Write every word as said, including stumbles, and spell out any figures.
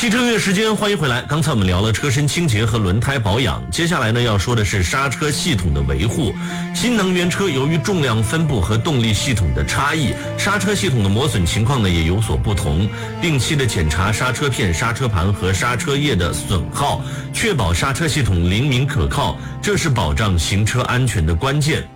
汽车乐时间，欢迎回来。刚才我们聊了车身清洁和轮胎保养，接下来呢要说的是刹车系统的维护。新能源车由于重量分布和动力系统的差异，刹车系统的磨损情况呢也有所不同。定期的检查刹车片、刹车盘和刹车叶的损耗，确保刹车系统灵敏可靠，这是保障行车安全的关键。